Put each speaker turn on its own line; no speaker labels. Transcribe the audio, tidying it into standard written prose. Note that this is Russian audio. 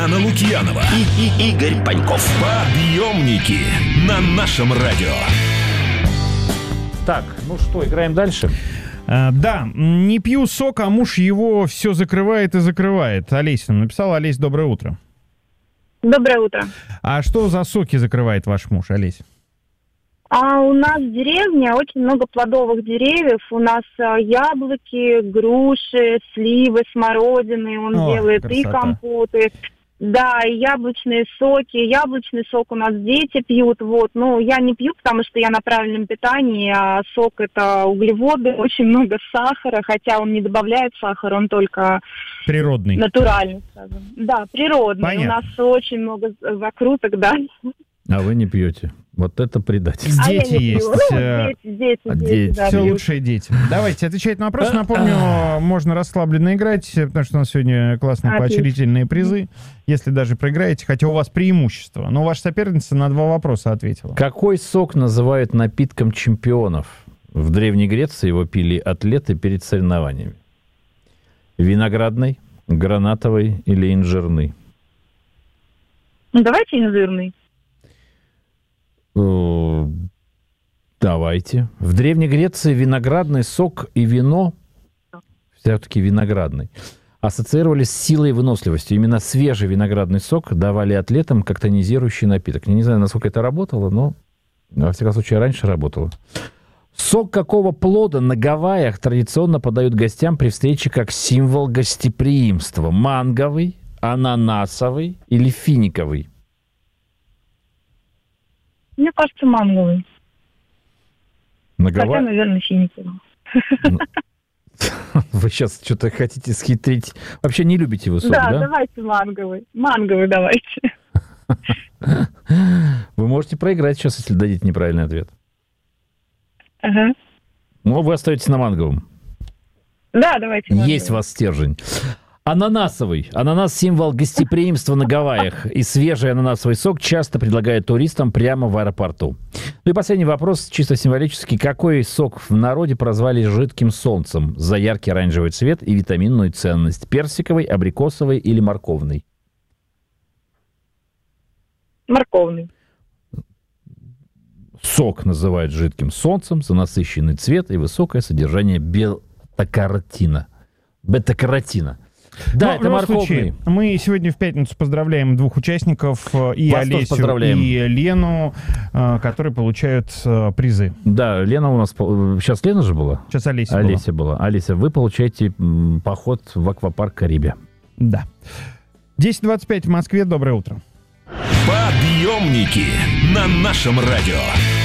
Яна Лукьянова и Игорь Паньков. Подъемники на нашем радио.
Так, ну что, играем дальше?
Да, не пью сок, а муж его все закрывает и закрывает. Олеся написала. Олесь, доброе утро.
Доброе утро.
А что за соки закрывает ваш муж, Олесь?
У нас в деревне очень много плодовых деревьев. У нас яблоки, груши, сливы, смородины. Он делает красота. И компоты. Да, и яблочные соки. Яблочный сок у нас дети пьют. Вот. Ну, я не пью, потому что я на правильном питании, а сок — это углеводы, очень много сахара, хотя он не добавляет сахар, он только
природный.
Натуральный, скажем. Да, природный.
Понятно.
У нас очень много закруток, да.
А вы не пьете. Вот это предательство.
Дети есть.
Дети, да,
все лучшие дети. Давайте отвечать на вопрос. Напомню, можно расслабленно играть, потому что у нас сегодня классные поощрительные призы. Если даже проиграете, хотя у вас преимущество. Но ваша соперница на 2 вопроса ответила.
Какой сок называют напитком чемпионов? В Древней Греции его пили атлеты перед соревнованиями. Виноградный, гранатовый или инжирный?
Ну, давайте инжирный.
Давайте. В Древней Греции виноградный сок и вино, все-таки виноградный, ассоциировались с силой и выносливостью. Именно свежий виноградный сок давали атлетам как тонизирующий напиток. Я не знаю, насколько это работало, но, во всяком случае, раньше работало. Сок какого плода на Гавайях традиционно подают гостям при встрече как символ гостеприимства? Манговый, ананасовый или финиковый?
Мне кажется, манговый. Хотя, наверное, финиковый.
Вы сейчас что-то хотите схитрить. Вообще не любите вы сок, да?
Да, давайте манговый. Манговый давайте.
Вы можете проиграть сейчас, если дадите неправильный ответ.
Ага.
Но вы остаетесь на манговом.
Да, давайте манговый.
Есть у вас стержень. Ананасовый. Ананас – символ гостеприимства на Гавайях. И свежий ананасовый сок часто предлагают туристам прямо в аэропорту. Ну и последний вопрос, чисто символический. Какой сок в народе прозвали жидким солнцем за яркий оранжевый цвет и витаминную ценность? Персиковый, абрикосовый или морковный?
Морковный.
Сок называют жидким солнцем за насыщенный цвет и высокое содержание бета-каротина. Бета-каротина. Да, это морковный.
Мы сегодня в пятницу поздравляем 2 участников, и
Вас
Олесю, и Лену, которые получают призы.
Да, Лена у нас... Сейчас Лена же была?
Сейчас Олеся
была. Олеся, вы получаете поход в аквапарк «Карибия».
Да. 10:25 в Москве. Доброе утро.
Подъемники на нашем радио.